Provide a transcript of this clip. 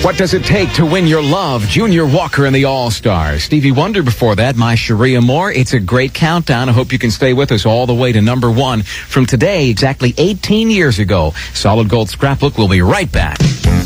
What Does It Take to Win Your Love? Junior Walker and the All-Stars. Stevie Wonder before that, My Sharia Moore. It's a great countdown. I hope you can stay with us all the way to number one. From today, exactly 18 years ago, Solid Gold Scrapbook will be right back.